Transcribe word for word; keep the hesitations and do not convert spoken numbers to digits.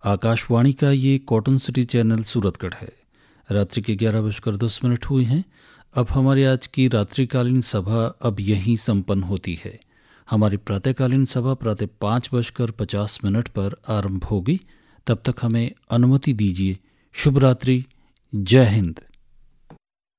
आकाशवाणी का ये cotton city channel Suratgarh है। रात्रि के ग्यारह बजकर दस मिनट हुए हैं। अब हमारी आज की रात्रिकालीन सभा अब यहीं संपन्न होती है। हमारी प्रातःकालीन सभा प्रातः पाँच बजकर पचास मिनट पर आरंभ होगी। तब तक हमें अनुमति दीजिए। शुभ रात्रि। जय हिंद।